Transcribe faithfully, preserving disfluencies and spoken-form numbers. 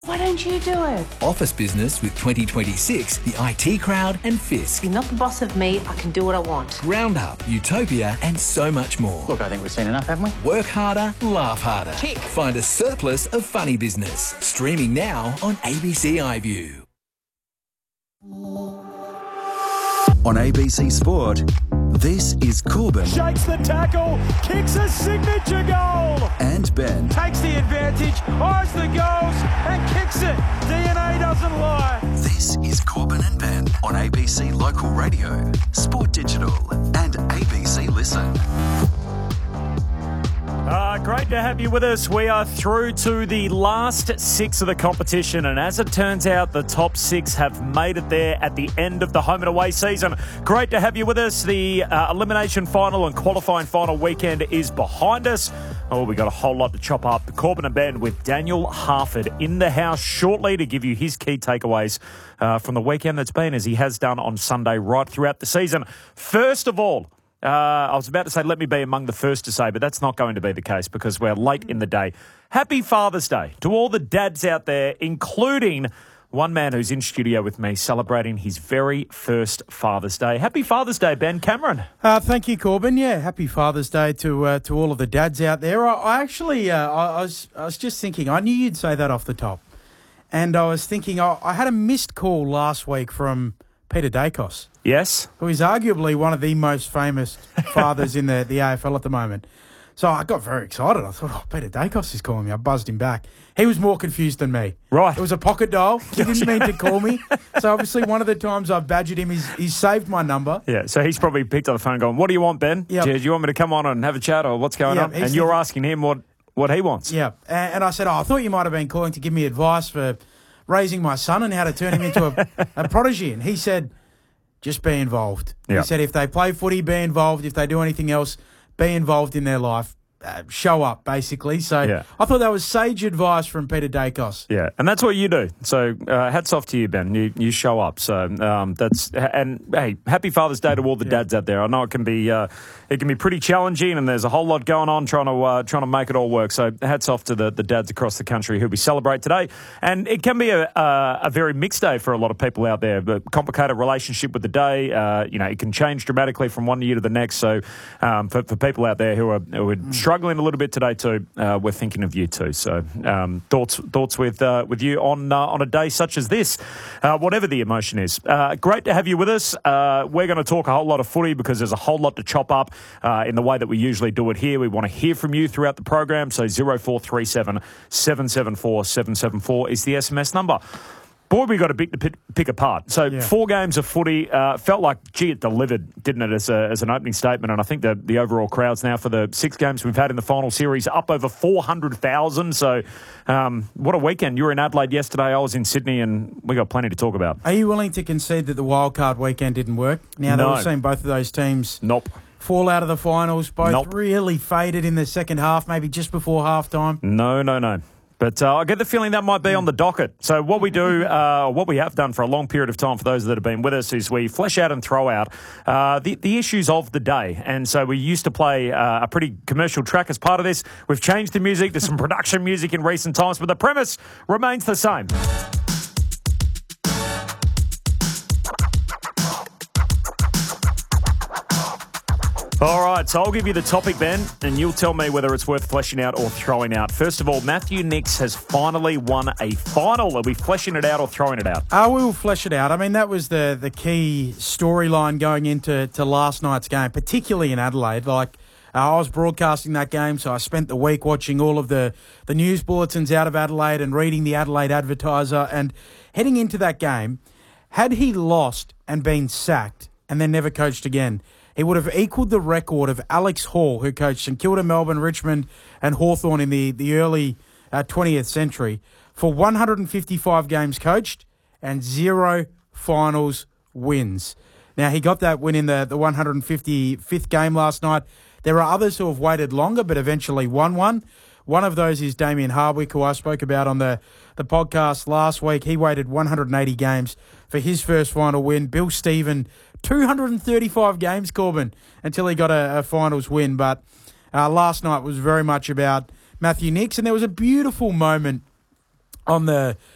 Why don't you do it? Office Business with twenty twenty-six, the I T Crowd and Fisk. You're not the boss of me. I can do what I want. Roundup, Utopia and so much more. Look, I think we've seen enough, haven't we? Work harder, laugh harder. Tick. Find a surplus of funny business. Streaming now on A B C iView. On A B C Sport, this is Corbin. Shakes the tackle, kicks a signature goal. And Ben. Takes the advantage, eyes the goals and kicks it. D N A doesn't lie. This is Corbin and Ben on A B C Local Radio, Sport Digital and A B C Listen. Uh, great to have you with us. We are through to the last six of the competition, and as it turns out, the top six have made it there at the end of the home and away season. Great to have you with us. The uh, elimination final and qualifying final weekend is behind us. Oh, we got a whole lot to chop up. Corbin and Ben with Daniel Harford in the house shortly to give you his key takeaways uh, from the weekend that's been, as he has done on Sunday right throughout the season. First of all, Uh, I was about to say, let me be among the first to say, but that's not going to be the case because we're late in the day. Happy Father's Day to all the dads out there, including one man who's in studio with me celebrating his very first Father's Day. Happy Father's Day, Ben Cameron. Uh, thank you, Corbin. Yeah, happy Father's Day to uh, to all of the dads out there. I, I actually, uh, I, I was I was just thinking, I knew you'd say that off the top. And I was thinking, I, I had a missed call last week from Peter Dacos. Yes. Who is arguably one of the most famous fathers in the, the A F L at the moment. So I got very excited. I thought, oh, Peter Dacos is calling me. I buzzed him back. He was more confused than me. Right. It was a pocket dial. He didn't mean to call me. So obviously one of the times I've badgered him, he's, he's saved my number. Yeah, so he's probably picked up the phone going, what do you want, Ben? Yep. Do you want me to come on and have a chat or what's going Yep, on? he's And you're the- asking him what, what he wants. Yeah. And, and I said, oh, I thought you might have been calling to give me advice for raising my son and how to turn him into a, a prodigy. And he said, just be involved. Yep. He said, if they play footy, be involved. If they do anything else, be involved in their life. Uh, show up, basically. So Yeah. I thought that was sage advice from Peter Dacos. Yeah, and that's what you do. So uh, hats off to you, Ben. You you show up. So um, that's and hey, happy Father's Day to all the dads out there. I know it can be uh, it can be pretty challenging, and there's a whole lot going on trying to uh, trying to make it all work. So hats off to the, the dads across the country who we celebrate today. And it can be a a, a very mixed day for a lot of people out there. But complicated relationship with the day. Uh, you know, it can change dramatically from one year to the next. So um, for for people out there who are who are mm. struggling a little bit today too, uh, we're thinking of you too. So um, thoughts thoughts with uh, with you on uh, on a day such as this, uh, whatever the emotion is. Uh, great to have you with us. Uh, we're going to talk a whole lot of footy because there's a whole lot to chop up uh, in the way that we usually do it here. We want to hear from you throughout the program. So zero four three seven, seven seven four, seven seven four is the S M S number. Boy, we got a bit to pick, pick apart. So Yeah. four games of footy uh, felt like, gee, it delivered, didn't it, as, a, as an opening statement? And I think the, the overall crowds now for the six games we've had in the final series up over four hundred thousand. So um, what a weekend. You were in Adelaide yesterday. I was in Sydney, and we got plenty to talk about. Are you willing to concede that the wildcard weekend didn't work? Now that No. we've seen both of those teams Nope. fall out of the finals, both Nope. really faded in the second half, maybe just before halftime. No, no, no. But uh, I get the feeling that might be on the docket. So what we do, uh, what we have done for a long period of time for those that have been with us is we flesh out and throw out uh, the, the issues of the day. And so we used to play uh, a pretty commercial track as part of this. We've changed the music. There's some production music in recent times, but the premise remains the same. All right, so I'll give you the topic, Ben, and you'll tell me whether it's worth fleshing out or throwing out. First of all, Matthew Nicks has finally won a final. Are we fleshing it out or throwing it out? Uh, we will flesh it out. I mean, that was the, the key storyline going into to last night's game, particularly in Adelaide. Like, uh, I was broadcasting that game, so I spent the week watching all of the, the news bulletins out of Adelaide and reading the Adelaide Advertiser. And heading into that game, had he lost and been sacked and then never coached again, he would have equalled the record of Alex Hall, who coached St Kilda, Melbourne, Richmond and Hawthorn in the, the early uh, twentieth century for one hundred fifty-five games coached and zero finals wins. Now, he got that win in the, the one hundred fifty-fifth game last night. There are others who have waited longer but eventually won one. One of those is Damien Hardwick, who I spoke about on the, the podcast last week. He waited one hundred eighty games for his first final win. Bill Stephen, two hundred thirty-five games, Corbin, until he got a, a finals win. But uh, last night was very much about Matthew Nicks, and there was a beautiful moment on the